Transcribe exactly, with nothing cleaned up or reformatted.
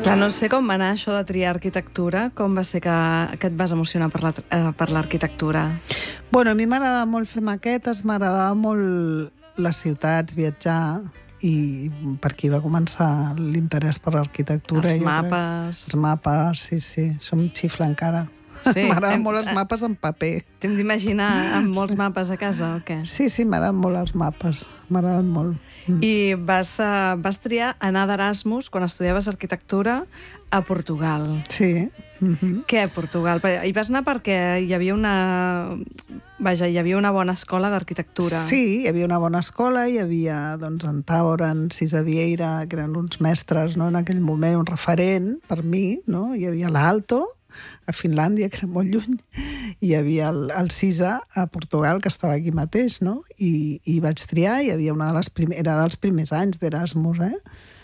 Clar, no sé com va anar això de triar arquitectura, com va ser que, que et vas emocionar per la, eh, per l'arquitectura? Bueno, a mi m'agradava molt fer maquetes, m'agradava molt les ciutats, viatjar, i per aquí va començar l'interès per l'arquitectura. Els mapes... Els mapes, sí, sí, som xifla encara. Sí, m'agraden molt els mapes en paper. T'hem d'imaginar amb molts mapes a casa o què? Sí, sí, m'agraden molt els mapes, m'agraden molt. Mm. I vas, uh, vas triar anar d'Erasmus quan estudiaves arquitectura a Portugal. Sí. Mm-hmm. Què, Portugal? Hi vas anar perquè hi havia una... Vaja, hi havia una bona escola d'arquitectura. Sí, hi havia una bona escola, hi havia doncs, en Taur, en Cisa Vieira, que eren uns mestres, no?, en aquell moment, un referent per mi, no? Hi havia l'Aalto, a Finlàndia, que era molt lluny, i hi havia el, el Cisa a Portugal, que estava aquí mateix, no? I, i vaig triar, i hi havia una de les primeres, era dels primers anys d'Erasmus, eh?